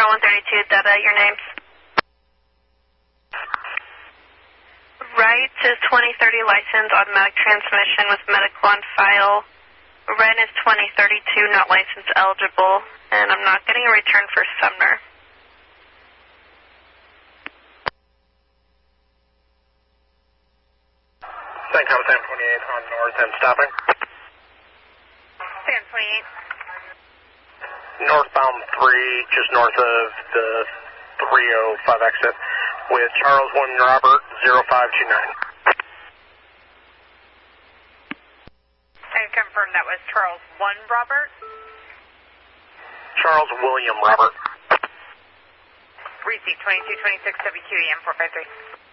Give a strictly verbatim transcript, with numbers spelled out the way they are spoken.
Channel one thirty-two, Delta, your names. Right is twenty thirty license, automatic transmission with medical on file. Red is twenty thirty-two, not license eligible. And I'm not getting a return for Sumner. Sencom Sam twenty-eight on north and stopping. Sam twenty-eight. Northbound three, just north of the three oh five exit with Charles one Robert zero five two nine. And confirm that was Charles one Robert? Charles William Robert. Receipt twenty-two twenty-six W Q E M four five three.